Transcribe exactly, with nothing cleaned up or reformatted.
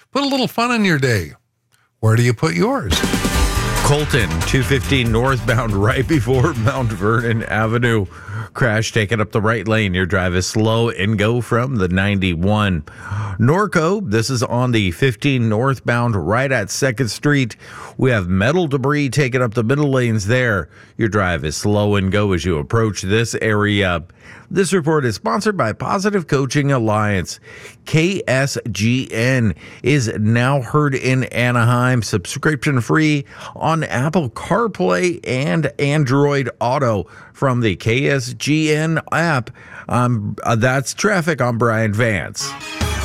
Put a little fun in your day. Where do you put yours? Colton, two fifteen northbound right before Mount Vernon Avenue. Crash taking up the right lane. Your drive is slow and go from the ninety-one. Norco, this is on the fifteen northbound right at second Street. We have metal debris taking up the middle lanes there. Your drive is slow and go as you approach this area. This report is sponsored by Positive Coaching Alliance. K S G N is now heard in Anaheim, subscription free on Apple CarPlay and Android Auto from the K S G N app. Um, uh, that's traffic. I'm Brian Vance.